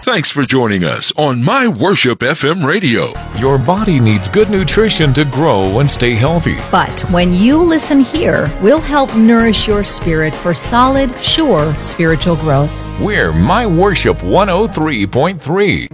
Thanks for joining us on My Worship FM Radio. Your body needs good nutrition to grow and stay healthy. But when you listen here, we'll help nourish your spirit for solid, sure spiritual growth. We're My Worship 103.3.